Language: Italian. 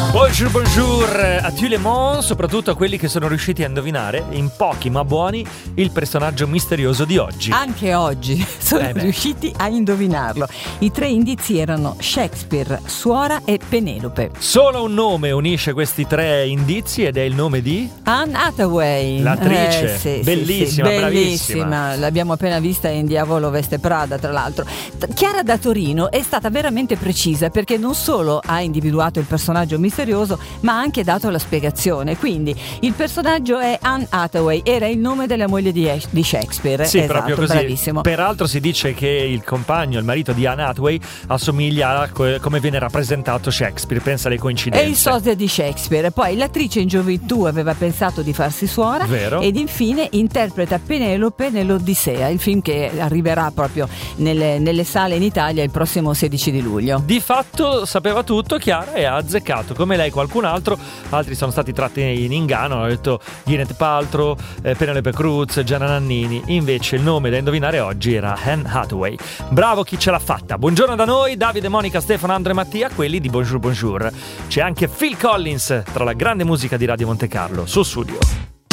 Bonjour, bonjour a tous les monde, soprattutto a quelli che sono riusciti a indovinare, in pochi ma buoni, il personaggio misterioso di oggi. Anche oggi sono riusciti a indovinarlo. I 3 indizi erano Shakespeare, Suora e Penelope. Solo un nome unisce questi 3 indizi ed è il nome di Anne Hathaway, l'attrice, sì, bellissima, sì, bravissima. L'abbiamo appena vista in Diavolo veste Prada, tra l'altro. Chiara da Torino è stata veramente precisa, perché non solo ha individuato il personaggio misterioso, ma ha anche dato la spiegazione. Quindi il personaggio è Anne Hathaway, era il nome della moglie di Shakespeare. Sì, esatto, proprio così. Bravissimo. Peraltro si dice che il compagno, il marito di Anne Hathaway, assomiglia a come viene rappresentato Shakespeare. Pensa alle coincidenze. È il sosia di Shakespeare. Poi l'attrice in gioventù aveva pensato di farsi suora. Vero. Ed infine interpreta Penelope nell'Odissea, il film che arriverà proprio nelle sale in Italia il prossimo 16 di luglio. Di fatto sapeva tutto Chiara e ha azzeccato, come lei qualcun altro. Altri sono stati tratti in inganno, hanno detto Gwyneth Paltrow, Penelope Cruz, Gianna Nannini. Invece il nome da indovinare oggi era Anne Hathaway. Bravo chi ce l'ha fatta. Buongiorno da noi, Davide, Monica, Stefano, Andrea e Mattia, quelli di Bonjour Bonjour. C'è anche Phil Collins tra la grande musica di Radio Monte Carlo. Su Studio.